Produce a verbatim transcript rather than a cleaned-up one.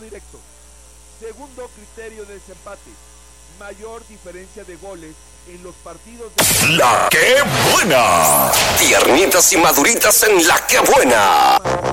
directo. Segundo criterio de desempate, mayor diferencia de goles en los partidos de... ¡La que buena! Tiernitas y maduritas en La que buena.